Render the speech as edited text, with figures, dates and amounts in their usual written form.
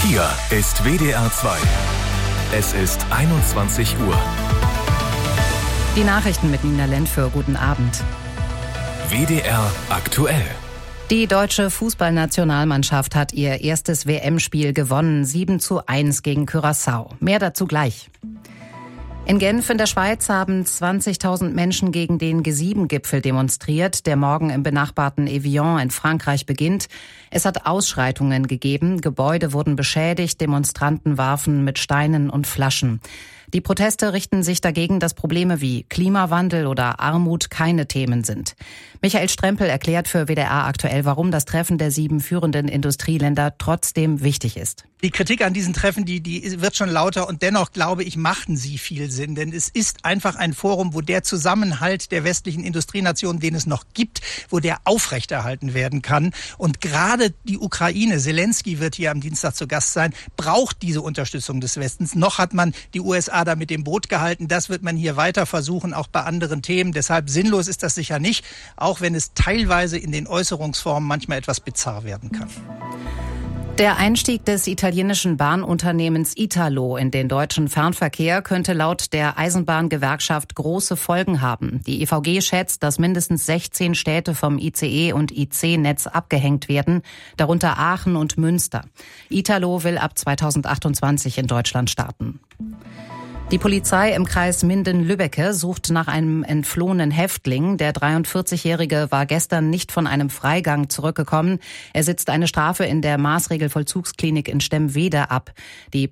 Hier ist WDR 2. Es ist 21 Uhr. Die Nachrichten mit Nina Lentföhr. Guten Abend. WDR aktuell. Die deutsche Fußballnationalmannschaft hat ihr erstes WM-Spiel gewonnen, 7:1 gegen Curaçao. Mehr dazu gleich. In Genf in der Schweiz haben 20.000 Menschen gegen den G7-Gipfel demonstriert, der morgen im benachbarten Evian in Frankreich beginnt. Es hat Ausschreitungen gegeben, Gebäude wurden beschädigt, Demonstranten warfen mit Steinen und Flaschen. Die Proteste richten sich dagegen, dass Probleme wie Klimawandel oder Armut keine Themen sind. Michael Strempel erklärt für WDR aktuell, warum das Treffen der 7 führenden Industrieländer trotzdem wichtig ist. Die Kritik an diesen Treffen, die wird schon lauter und dennoch, glaube ich, machten sie viel Sinn. Denn es ist einfach ein Forum, wo der Zusammenhalt der westlichen Industrienationen, den es noch gibt, wo der aufrechterhalten werden kann. Und gerade die Ukraine, Zelensky wird hier am Dienstag zu Gast sein, braucht diese Unterstützung des Westens. Noch hat man die USA da mit dem Boot gehalten. Das wird man hier weiter versuchen, auch bei anderen Themen. Deshalb sinnlos ist das sicher nicht, auch wenn es teilweise in den Äußerungsformen manchmal etwas bizarr werden kann. Der Einstieg des italienischen Bahnunternehmens Italo in den deutschen Fernverkehr könnte laut der Eisenbahngewerkschaft große Folgen haben. Die EVG schätzt, dass mindestens 16 Städte vom ICE- und IC-Netz abgehängt werden, darunter Aachen und Münster. Italo will ab 2028 in Deutschland starten. Die Polizei im Kreis Minden-Lübbecke sucht nach einem entflohenen Häftling. Der 43-Jährige war gestern nicht von einem Freigang zurückgekommen. Er sitzt eine Strafe in der Maßregelvollzugsklinik in Stemwede ab. Die